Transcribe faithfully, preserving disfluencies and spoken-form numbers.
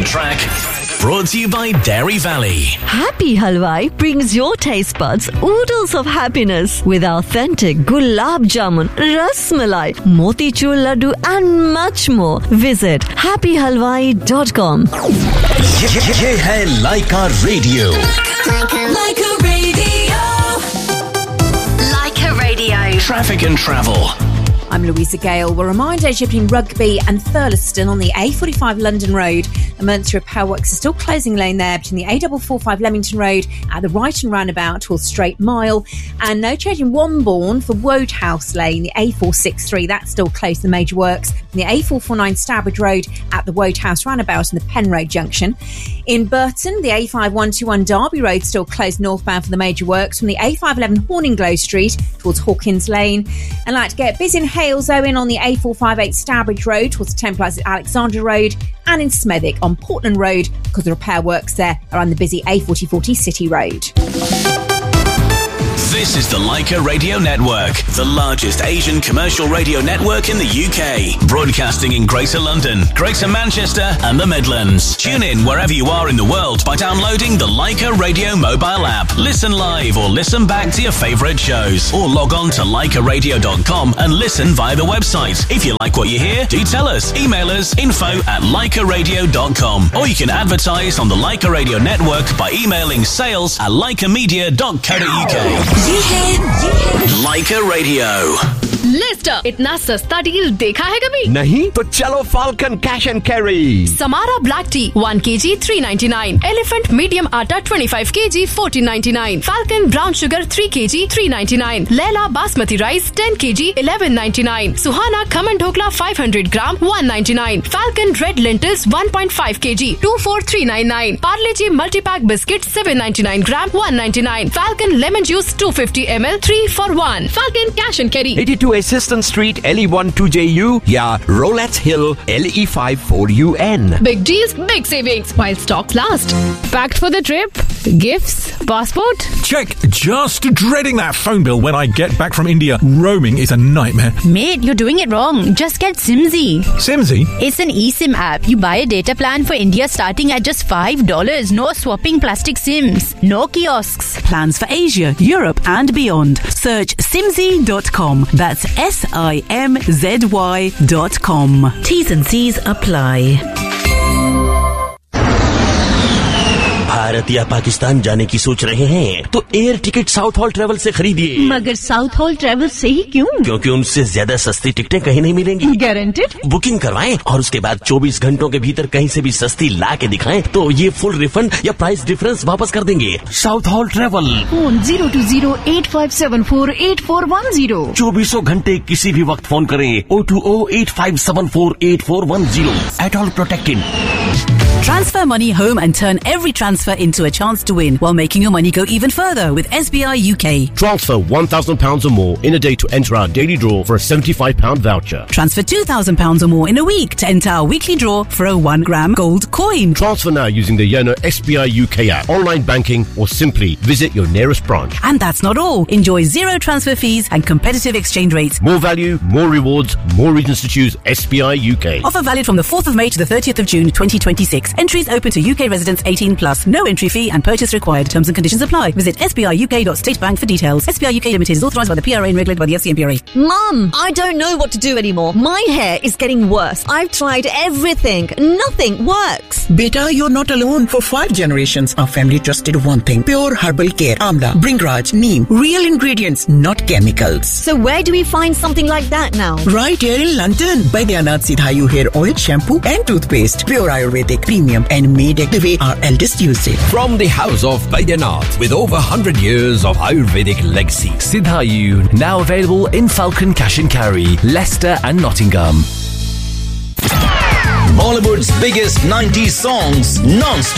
track. Brought to you by Dairy Valley. Happy Halwai brings your taste buds oodles of happiness with authentic gulab jamun, ras malai, motichur laddu and much more. Visit happy halwai dot com. ये, ये, ये है लाइका radio. Laika Radio. Laika Radio. Traffic and travel. I'm Louisa Gale. We're reminded between Rugby and Thurlaston on the A forty-five London Road. Emergency repair works are still closing lane there between the A four forty-five Leamington Road at the Brighton roundabout towards Straight Mile. And no change in Wombourne for Wodehouse Lane, the A four sixty-three. That's still closed, the major works. And the A four forty-nine Starbridge Road at the Wodehouse roundabout and the Penroad junction. In Burton, the A five one twenty-one Derby Road still closed northbound for the major works from the A five eleven Horninglow Street towards Hawkins Lane. And like to get busy in Halesowen on the A four fifty-eight Starbridge Road towards the Templars at Alexandra Road, and in Smethwick on Portland Road because the repair works there are on the busy A forty forty City Road. This is the Laika Radio Network, the largest Asian commercial radio network in the U K. Broadcasting in Greater London, Greater Manchester and the Midlands. Tune in wherever you are in the world by downloading the Laika Radio mobile app. Listen live or listen back to your favourite shows. Or log on to laika radio dot com and listen via the website. If you like what you hear, do tell us. Email us info at laika radio dot com. Or you can advertise on the Laika Radio Network by emailing sales at laika media dot co dot uk. ये है ये है Laika Radio. Leicester, इतना सस्ता deal देखा है कभी? नहीं तो चलो falcon cash and carry. Samara black T one kg three ninety-nine, elephant medium आटा twenty-five kg fourteen ninety-nine, falcon brown sugar three kg three ninety-nine, Laila basmati rice ten kg eleven ninety-nine, Suhana khaman dhokla five hundred gram one ninety-nine, falcon red lentils one point five kg two four three ninety-nine, Parle ji multi pack biscuit seven ninety-nine gram one ninety-nine, falcon lemon juice two fifty milliliters three for one, falcon cash and carry eighty-two Assistant Street L E one two J U या Rolettes Hill L E five four U N. Big deals, big savings while stocks last. Packed for the trip? Gifts? Passport? Check. Just dreading that phone bill when I get back from India. Roaming is a nightmare. Mate, you're doing it wrong. Just get Simsy. Simsy? It's an eSIM app. You buy a data plan for India starting at just five dollars. No swapping plastic SIMs. No kiosks. Plans for Asia, Europe and beyond. Search simsy dot com. That's S I M Z Y dot com. T's and C's apply. Bharat या पाकिस्तान जाने की सोच रहे हैं तो air ticket south hall travel से खरीदिए. मगर साउथ हॉल ट्रेवल से ही क्यों? क्योंकि उनसे ज्यादा सस्ती टिकटें कहीं नहीं मिलेंगी. गारंटेड? बुकिंग करवाएं और उसके बाद चौबीस घंटों के भीतर कहीं से भी सस्ती ला के दिखाएं तो ये फुल रिफंड या प्राइस डिफरेंस वापस कर देंगे. South hall travel. Phone zero two zero eight five seven four eight four one zero. चौबीसों घंटे किसी भी वक्त फोन करें. zero two zero eight five seven four eight four one zero. At all protected. Transfer money home and turn every transfer into a chance to win while making your money go even further with S B I U K. Transfer one thousand pounds or more in a day to enter our daily draw for a seventy-five pound voucher. Transfer two thousand pounds or more in a week to enter our weekly draw for a one gram gold coin. Transfer now using the Yono S B I U K app, online banking or simply visit your nearest branch. And that's not all. Enjoy zero transfer fees and competitive exchange rates. More value, more rewards, more reasons to choose S B I U K. Offer valid from the fourth of May to the thirtieth of June twenty twenty-six. Entries open to U K residents eighteen plus. No entry fee and purchase required. Terms and conditions apply. Visit s b i u k dot state bank for details. S B I U K Limited is authorised by the P R A and regulated by the F C M P R A. Mum, I don't know what to do anymore. My hair is getting worse. I've tried everything. Nothing works. Beta, you're not alone. For five generations, our family trusted one thing. Pure herbal care. Amla, Bringraj, Neem. Real ingredients, not chemicals. So where do we find something like that now? Right here in London. Baidyanath Sidhayu hair oil, shampoo and toothpaste. Pure Ayurvedic, premium and made it the way our eldest used it. From the house of Baidyanath with over one hundred years of Ayurvedic legacy. Sidhayu, now available in Falcon Cash and Carry, Leicester and Nottingham. Bollywood's biggest nineties songs non-stop.